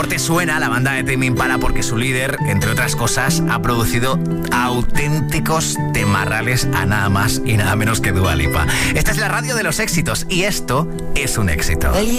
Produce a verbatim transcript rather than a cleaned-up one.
mejor te suena la banda de Tame Impala porque su líder, entre otras cosas, ha producido auténticos temarrales a nada más y nada menos que Dua Lipa. Esta es la radio de los éxitos y esto es un éxito.